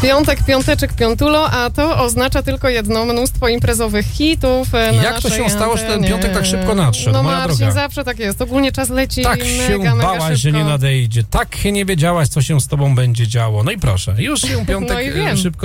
Piątek, piąteczek, piątulo, a to oznacza tylko jedno, mnóstwo imprezowych hitów na Jak to się naszej stało, że ten antenie. piątek tak szybko nadszedł, No moja Marcin, droga? zawsze tak jest. Ogólnie czas leci Tak mega, się mega bałaś, szybko. że nie nadejdzie. Tak nie wiedziałaś, co się z tobą będzie działo. No i proszę, już się piątek No i wiem. szybko